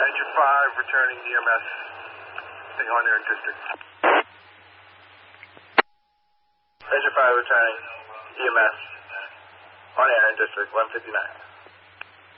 Engine 5 returning EMS. Thing on air in district. Engine 5 returning EMS on air in district 159.